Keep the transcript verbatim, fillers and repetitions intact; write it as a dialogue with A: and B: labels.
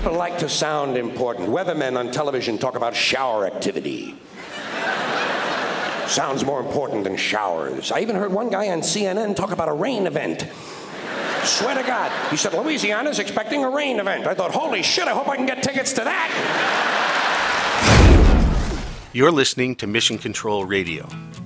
A: people like to sound important. Weathermen on television talk about shower activity. Sounds more important than showers. I even heard one guy on C N N talk about a rain event. Swear to God. He said, Louisiana's expecting a rain event. I thought, holy shit, I hope I can get tickets to that.
B: You're listening to Mission Control Radio,